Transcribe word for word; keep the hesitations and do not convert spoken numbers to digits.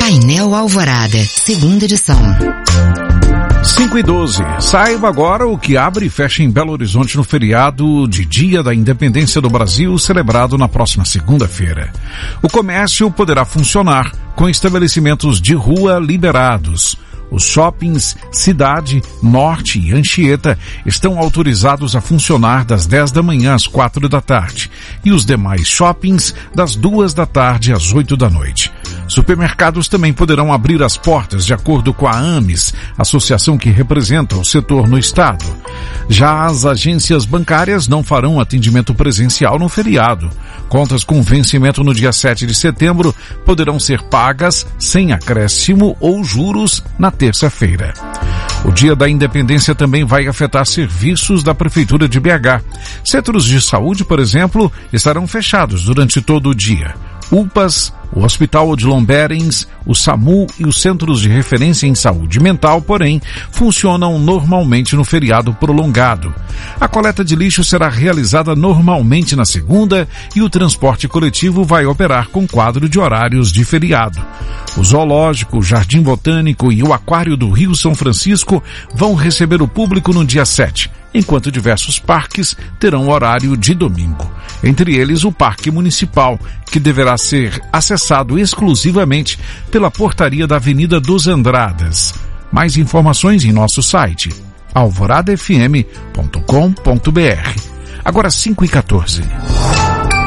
Painel Alvorada, segunda edição. cinco e doze. Saiba agora o que abre e fecha em Belo Horizonte no feriado de Dia da Independência do Brasil, celebrado na próxima segunda-feira. O comércio poderá funcionar com estabelecimentos de rua liberados. Os shoppings Cidade, Norte e Anchieta estão autorizados a funcionar das dez da manhã às quatro da tarde e os demais shoppings das duas da tarde às oito da noite. Supermercados também poderão abrir as portas de acordo com a AMES, associação que representa o setor no estado. Já as agências bancárias não farão atendimento presencial no feriado. Contas com vencimento no dia sete de setembro poderão ser pagas sem acréscimo ou juros na terça-feira. O Dia da Independência também vai afetar serviços da Prefeitura de B H. Centros de saúde, por exemplo, estarão fechados durante todo o dia. U P As, o Hospital Odilon Berens, o SAMU e os Centros de Referência em Saúde Mental, porém, funcionam normalmente no feriado prolongado. A coleta de lixo será realizada normalmente na segunda e o transporte coletivo vai operar com quadro de horários de feriado. O Zoológico, o Jardim Botânico e o Aquário do Rio São Francisco vão receber o público no dia sete, enquanto diversos parques terão horário de domingo. Entre eles o Parque Municipal, que deverá ser acessado exclusivamente pela portaria da Avenida dos Andradas. Mais informações em nosso site alvorada f m ponto com ponto b r. Agora cinco e quatorze.